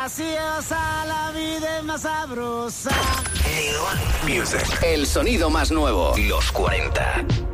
graciosa, la vida es más sabrosa. Music. El sonido más nuevo. Los 40.